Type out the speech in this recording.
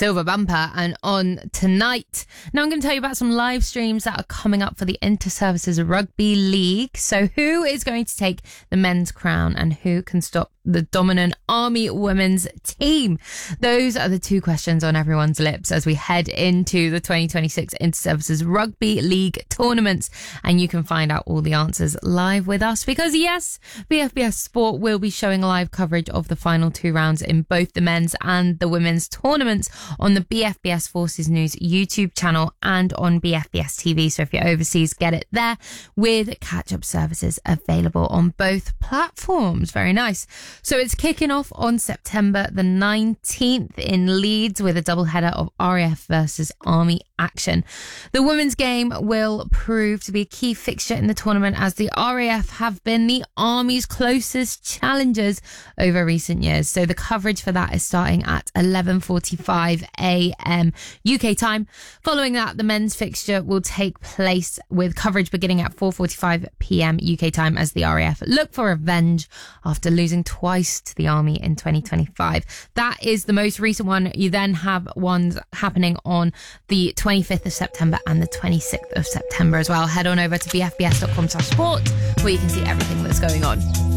Silver Bumper and on tonight. Now I'm going to tell you about some live streams that are coming up for the Inter-Services Rugby League. So who is going to take the men's crown and who can stop the dominant Army women's team? Those are the two questions on everyone's lips as we head into the 2026 Inter-Services Rugby League tournaments. And you can find out all the answers live with us because yes, BFBS Sport will be showing live coverage of the final two rounds in both the men's and the women's tournaments on the BFBS Forces News YouTube channel and on BFBS TV. So if you're overseas, get it there with catch-up services available on both platforms. Very nice. So it's kicking off on September the 19th in Leeds with a doubleheader of RAF versus Army action. The women's game will prove to be a key fixture in the tournament as the RAF have been the Army's closest challengers over recent years. So the coverage for that is starting at 11:45 a.m. UK time. Following that, the men's fixture will take place with coverage beginning at 4:45 p.m. UK time as the RAF look for revenge after losing twice to the Army in 2025. That is the most recent one. You then have ones happening on the 25th of September and the 26th of September as well. Head on over to bfbs.com/sport where you can see everything that's going on.